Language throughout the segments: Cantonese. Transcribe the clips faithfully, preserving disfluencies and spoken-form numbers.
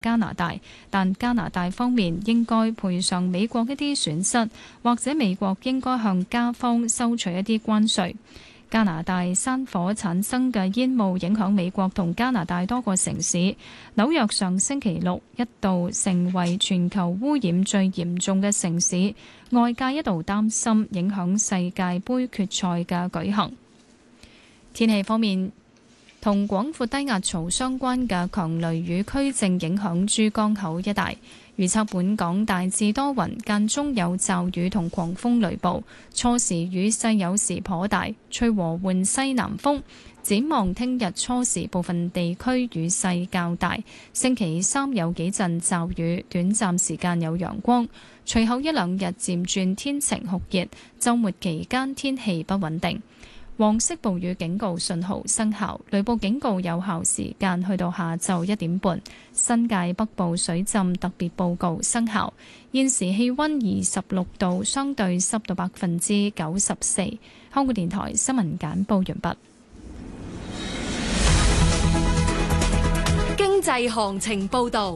加拿大，但加拿大方面應該賠償美國一啲損失，或者美國應該向加方收取一啲關稅。加拿大山火產生嘅煙霧影響美國同加拿大多個城市。紐約上星期六一度成為全球污染最嚴重嘅城市，外界一度擔心影響世界盃決賽嘅舉行。天氣方面，同廣闊低壓槽相關嘅強雷雨區正影響珠江口一帶，預測本港大致多雲，間中有驟雨同狂風雷暴，初時雨勢有時頗大，吹和緩西南風。展望聽日初時部分地區雨勢較大，星期三有幾陣驟雨，短暫時間有陽光，隨後一兩日漸轉天晴酷熱，週末期間天氣不穩定。黃色暴雨警告信號生效，雷暴警告有效時間去到下晝一點半。新界北部水浸特別報告生效。現時氣溫二十六度，相對濕度百分之九十四。香港電台新聞簡報完畢。 經濟行情報道。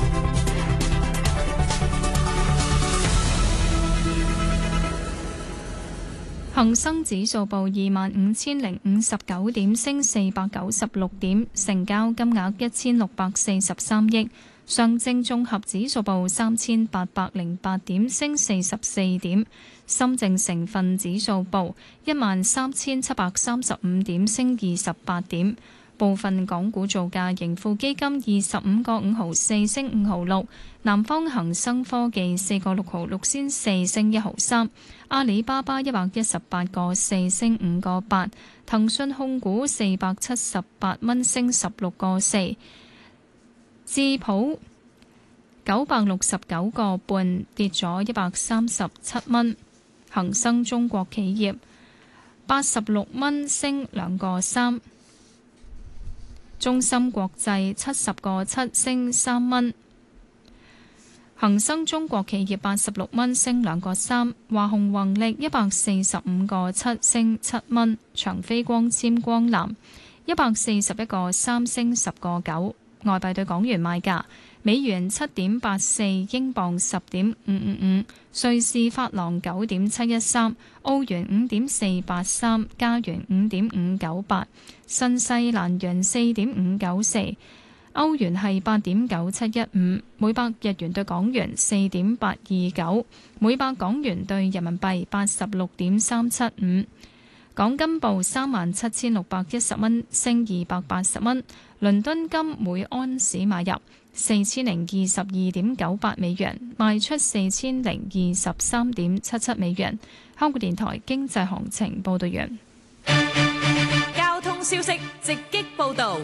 恒生指數報二萬五千零五十九點，升四百九十六點，成交金額一千六百四十三億。上證綜合指數報三千八百零八點，升四十四點。深證成分指數報一萬三千七百三十五點，升二十八點。部分港股造價，盈富基金二十五個五毫四升五毫六，南方恒生科技四個六毫六仙四升一毫三，阿里巴巴一百一十八個四升五個八，騰訊控股四百七十八蚊升十六個四，智普九百六十九個半跌咗一百三十七蚊，恒生中國企業八十六蚊升兩個三。中芯國際七十個七升三蚊，恒生中國企業八十六蚊升兩個三，華虹宏力一百四十五個七升七蚊，長飛光纖光纜一百四十一個三升十個九。外幣對港元賣價：美元七點八四，英鎊十點五五五，瑞士法郎九點七一三，澳元五點四八三，加元五點五九八，新西蘭元四點五九四，歐元係八點九七一五，每百日元對港元四點八二九，每百港元對人民幣八十六點三七五。港金報三萬七千六百一十蚊，升二百八十蚊。倫敦金每安士買入四千零二十二點九八美元，賣出四千零二十三點七七美元。香港電台經濟行情報道完。 交通消息直擊報道。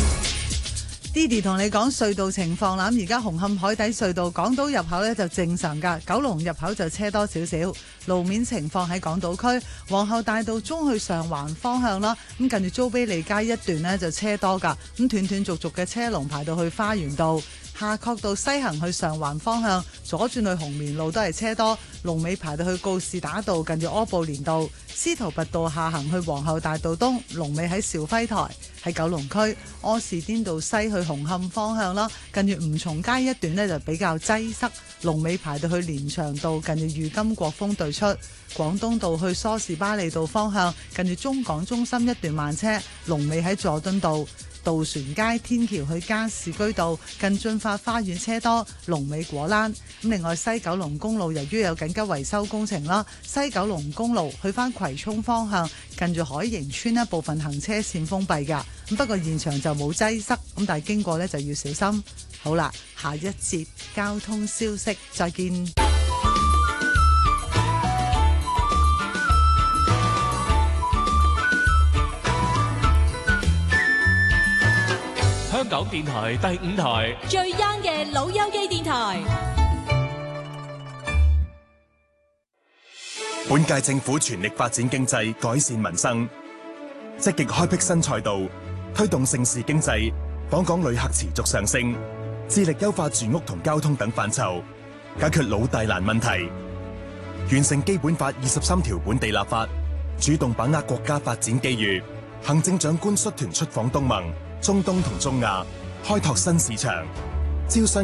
Didi 同你講隧道情況啦，咁而家紅磡海底隧道港島入口咧就正常噶，九龍入口就車多少少。路面情況喺港島區皇后大道中去上環方向啦，咁近住租庇利街一段呢就車多噶，咁斷斷續續嘅車龍排到去花園道。夏慤道西行去上環方向，左轉去紅棉路都係車多，龍尾排到去告士打道近住柯布連道。司徒拔道下行去皇后大道東，龍尾喺兆輝台。喺九龍區柯士甸道西去紅磡方向啦，近住吳松街一段呢就比較擠塞，龍尾排到去連翔道近住裕金國峰對出。廣東道去梳士巴利道方向，近住中港中心一段慢車，龍尾喺佐敦道。渡船街天橋去加士居道近駿發花園車多，龍尾果欄。咁另外西九龍公路由於有緊急維修工程啦，西九龍公路去返葵涌方向近住海盈村一部分行車線封閉㗎。咁不過現場就冇擠塞，咁但係經過呢就要小心。好啦，下一節交通消息再見。 香港電台第五台最 young 嘅老友記電台。 本屆政府全力發展經濟，改善民生，積極開闢新賽道，推動盛事經濟，訪港旅客持續上升，致力優化住屋同交通等範疇，解決老大難問題，完成基本法二十三條本地立法，主動把握國家發展機遇。行政長官率團出訪東盟、中東同中亞，開拓新市場， 招商